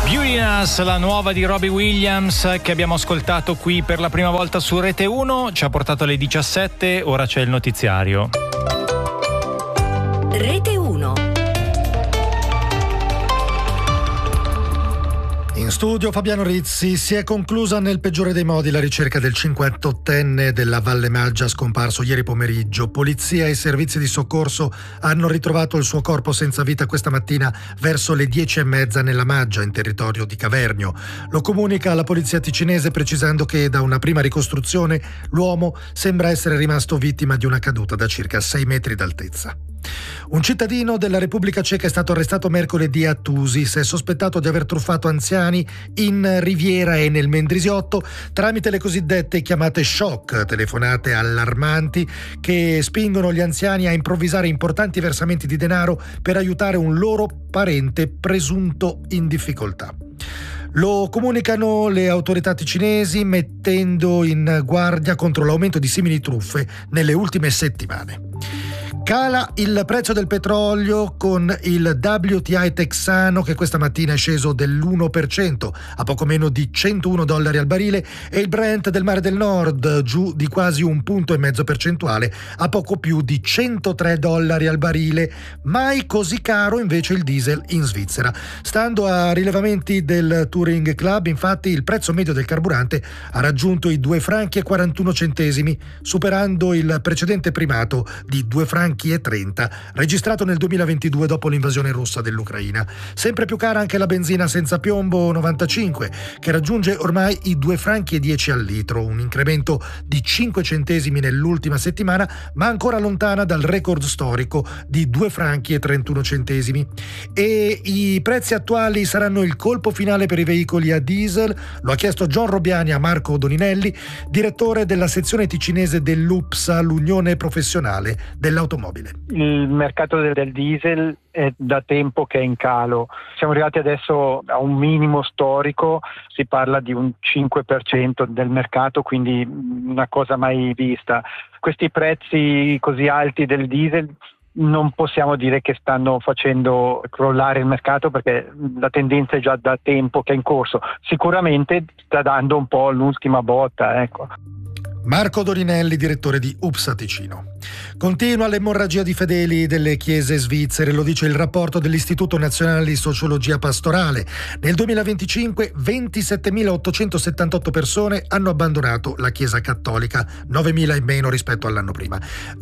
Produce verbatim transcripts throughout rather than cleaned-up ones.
Beauty in Us, la nuova di Robbie Williams che abbiamo ascoltato qui per la prima volta su Rete uno, ci ha portato alle diciassette, ora c'è il notiziario. Rete uno. In studio Fabiano Rizzi. Si è conclusa nel peggiore dei modi la ricerca del cinquantottenne della Valle Maggia scomparso ieri pomeriggio. Polizia e servizi di soccorso hanno ritrovato il suo corpo senza vita questa mattina verso le dieci e mezza nella Maggia, in territorio di Cavernio. Lo comunica la polizia ticinese precisando che da una prima ricostruzione l'uomo sembra essere rimasto vittima di una caduta da circa sei metri d'altezza. Un cittadino della Repubblica Ceca è stato arrestato mercoledì a Tusis. È sospettato di aver truffato anziani in Riviera e nel Mendrisiotto tramite le cosiddette chiamate shock, telefonate allarmanti che spingono gli anziani a improvvisare importanti versamenti di denaro per aiutare un loro parente presunto in difficoltà. Lo comunicano le autorità ticinesi mettendo in guardia contro l'aumento di simili truffe nelle ultime settimane. Cala il prezzo del petrolio con il W T I texano che questa mattina è sceso dell'uno per cento a poco meno di centouno dollari al barile, e il Brent del Mare del Nord giù di quasi un punto e mezzo percentuale a poco più di centotré dollari al barile. Mai così caro invece il diesel in Svizzera. Stando a rilevamenti del Touring Club, infatti, il prezzo medio del carburante ha raggiunto i due franchi e quarantuno centesimi, superando il precedente primato di due franchi e trenta registrato nel duemilaventidue dopo l'invasione russa dell'Ucraina. Sempre più cara anche la benzina senza piombo novantacinque, che raggiunge ormai i due franchi e dieci al litro, un incremento di cinque centesimi nell'ultima settimana, ma ancora lontana dal record storico di due franchi e trentuno centesimi. E i prezzi attuali saranno il colpo finale per i veicoli a diesel? Lo ha chiesto John Robiani a Marco Doninelli, direttore della sezione ticinese dell'U P S A, l'Unione Professionale dell'Automobile. Il mercato del diesel è da tempo che è in calo. Siamo arrivati adesso a un minimo storico, si parla di un cinque per cento del mercato, quindi una cosa mai vista. Questi prezzi così alti del diesel non possiamo dire che stanno facendo crollare il mercato, perché la tendenza è già da tempo che è in corso. Sicuramente sta dando un po' l'ultima botta, ecco. Marco Dorinelli, direttore di U P S A Ticino. Continua l'emorragia di fedeli delle chiese svizzere, lo dice il rapporto dell'Istituto Nazionale di Sociologia Pastorale. Nel duemilaventicinque ventisettemilaottocentosettantotto persone hanno abbandonato la Chiesa Cattolica, novemila in meno rispetto all'anno prima.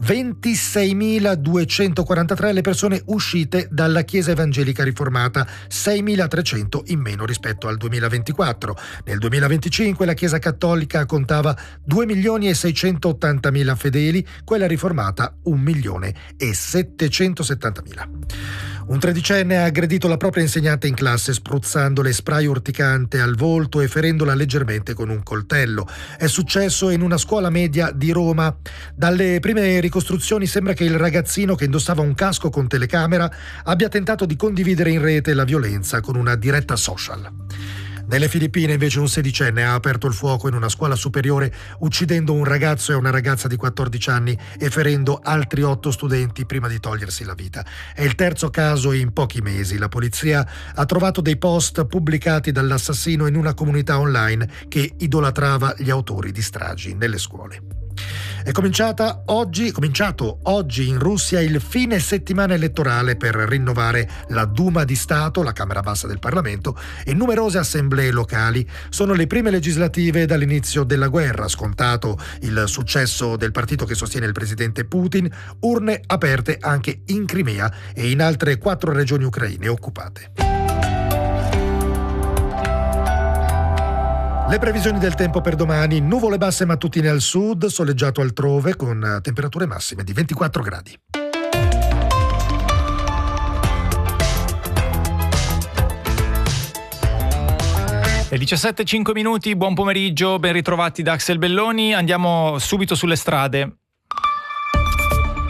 ventiseimiladuecentoquarantatré le persone uscite dalla Chiesa Evangelica Riformata, seimilatrecento in meno rispetto al duemilaventiquattro. Nel duemilaventicinque la Chiesa Cattolica contava due milioni e seicentottantamila fedeli, quella riformata un milione e settecentosettantamila. Un tredicenne ha aggredito la propria insegnante in classe spruzzandole spray urticante al volto e ferendola leggermente con un coltello. È successo in una scuola media di Roma. Dalle prime ricostruzioni sembra che il ragazzino, che indossava un casco con telecamera, abbia tentato di condividere in rete la violenza con una diretta social. Nelle Filippine invece un sedicenne ha aperto il fuoco in una scuola superiore, uccidendo un ragazzo e una ragazza di quattordici anni e ferendo altri otto studenti prima di togliersi la vita. È il terzo caso in pochi mesi. La polizia ha trovato dei post pubblicati dall'assassino in una comunità online che idolatrava gli autori di stragi nelle scuole. È cominciata oggi, cominciato oggi in Russia il fine settimana elettorale per rinnovare la Duma di Stato, la Camera Bassa del Parlamento, e numerose assemblee locali. Sono le prime legislative dall'inizio della guerra, scontato il successo del partito che sostiene il presidente Putin, urne aperte anche in Crimea e in altre quattro regioni ucraine occupate. Le previsioni del tempo per domani: nuvole basse mattutine al sud, soleggiato altrove con temperature massime di ventiquattro gradi. Le diciassette e cinque minuti, buon pomeriggio, ben ritrovati da Axel Belloni. Andiamo subito sulle strade.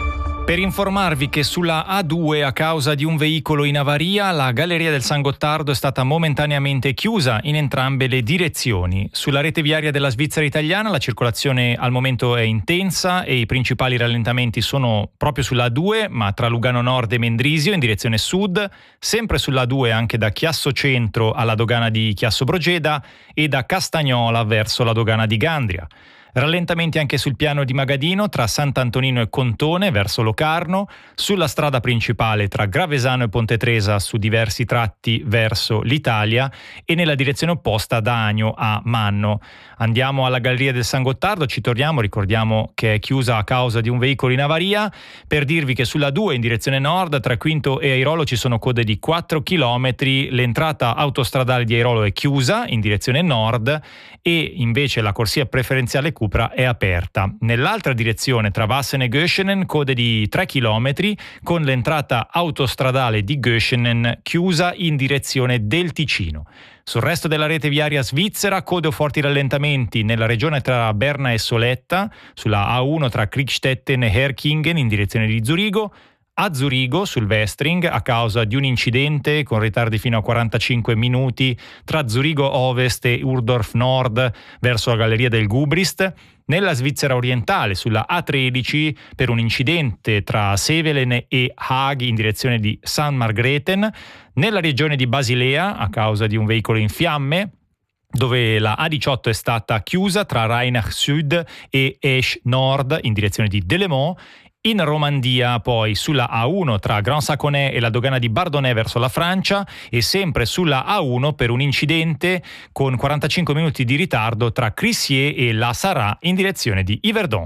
Per informarvi che sulla A due, a causa di un veicolo in avaria, la Galleria del San Gottardo è stata momentaneamente chiusa in entrambe le direzioni. Sulla rete viaria della Svizzera italiana la circolazione al momento è intensa e i principali rallentamenti sono proprio sulla A due, ma tra Lugano Nord e Mendrisio in direzione sud, sempre sulla A due anche da Chiasso Centro alla dogana di Chiasso Brogeda e da Castagnola verso la dogana di Gandria. Rallentamenti anche sul piano di Magadino tra Sant'Antonino e Contone verso Locarno, sulla strada principale tra Gravesano e Ponte Tresa su diversi tratti verso l'Italia e nella direzione opposta da Agno a Manno. Andiamo alla Galleria del San Gottardo, ci torniamo, ricordiamo che è chiusa a causa di un veicolo in avaria, per dirvi che sulla due in direzione nord tra Quinto e Airolo ci sono code di quattro chilometri, l'entrata autostradale di Airolo è chiusa in direzione nord e invece la corsia preferenziale Cupra è aperta. Nell'altra direzione tra Vassen e Göschenen code di tre chilometri con l'entrata autostradale di Göschenen chiusa in direzione del Ticino. Sul resto della rete viaria svizzera code o forti rallentamenti nella regione tra Berna e Soletta, sulla A uno tra Kriegstetten e Herkingen in direzione di Zurigo, a Zurigo sul Westring a causa di un incidente con ritardi fino a quarantacinque minuti tra Zurigo Ovest e Urdorf Nord verso la Galleria del Gubrist. Nella Svizzera orientale sulla A tredici per un incidente tra Sevelen e Haag in direzione di San Margrethen. Nella regione di Basilea a causa di un veicolo in fiamme, dove la A diciotto è stata chiusa tra Rheinach Sud e Esch Nord in direzione di Delemont. In Romandia poi sulla A uno tra Grand Saconnet e la dogana di Bardonnay verso la Francia e sempre sulla A uno per un incidente con quarantacinque minuti di ritardo tra Crissier e La Sarraz in direzione di Yverdon.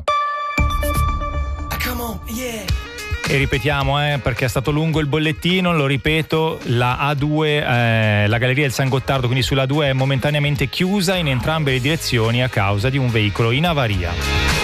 E ripetiamo eh, perché è stato lungo il bollettino, lo ripeto, la A due, eh, la Galleria del San Gottardo, quindi sulla A due è momentaneamente chiusa in entrambe le direzioni a causa di un veicolo in avaria.